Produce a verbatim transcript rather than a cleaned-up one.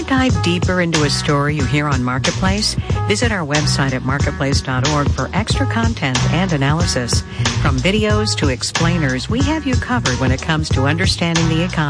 dive deeper into a story you hear on Marketplace? Visit our website at marketplace dot org for extra content and analysis. From videos to explainers, we have you covered when it comes to understanding the economy.